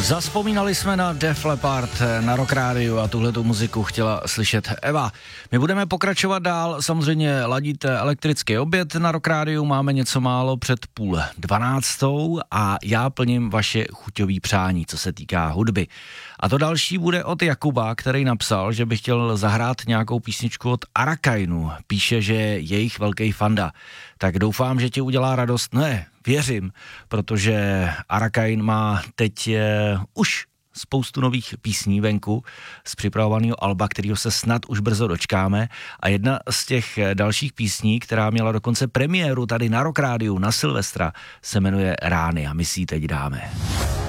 Zavzpomínali jsme na Def Leppard na Rock Rádiu a tuhletu muziku chtěla slyšet Eva. My budeme pokračovat dál, samozřejmě ladíte elektrický oběd na Rock Rádiu, máme něco málo před 11:30 a já plním vaše chuťový přání, co se týká hudby. A to další bude od Jakuba, který napsal, že by chtěl zahrát nějakou písničku od Arakainu. Píše, že je jejich velký fanda. Tak doufám, že ti udělá radost. Ne, věřím, protože Arakain má teď už spoustu nových písní venku z připravovaného alba, kterého se snad už brzo dočkáme. A jedna z těch dalších písní, která měla dokonce premiéru tady na Rock Rádiu na Silvestra, se jmenuje Rány a my si ji teď dáme.